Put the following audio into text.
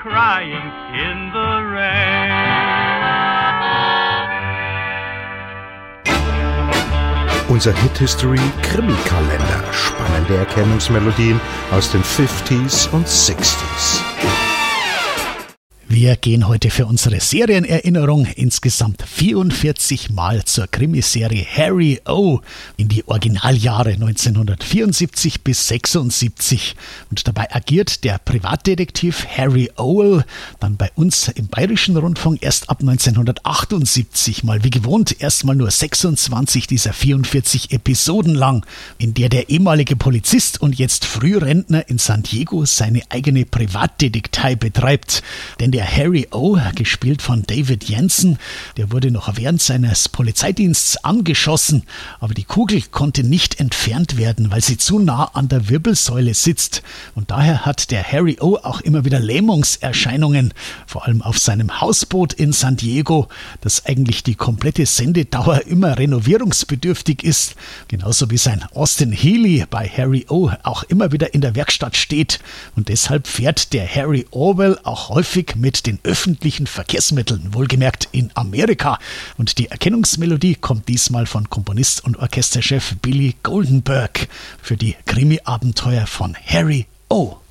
crying in the rain. Unser Hit-History-Krimi-Kalender. Spannende Erkennungsmelodien aus den 50s und 60s. Wir gehen heute für unsere Serienerinnerung insgesamt 44 Mal zur Krimiserie Harry O. in die Originaljahre 1974 bis 76. Und dabei agiert der Privatdetektiv Harry Owl dann bei uns im Bayerischen Rundfunk erst ab 1978 mal wie gewohnt erstmal nur 26 dieser 44 Episoden lang, in der der ehemalige Polizist und jetzt Frührentner in San Diego seine eigene Privatdetektei betreibt. Denn der Harry O., gespielt von David Jensen, der wurde noch während seines Polizeidienstes angeschossen, aber die Kugel konnte nicht entfernt werden, weil sie zu nah an der Wirbelsäule sitzt. Und daher hat der Harry O. auch immer wieder Lähmungserscheinungen, vor allem auf seinem Hausboot in San Diego, das eigentlich die komplette Sendedauer immer renovierungsbedürftig ist, genauso wie sein Austin Healey bei Harry O. auch immer wieder in der Werkstatt steht. Und deshalb fährt der Harry Orwell auch häufig mit den öffentlichen Verkehrsmitteln, wohlgemerkt in Amerika. Und die Erkennungsmelodie kommt diesmal von Komponist und Orchesterchef Billy Goldenberg für die Krimi-Abenteuer von Harry O.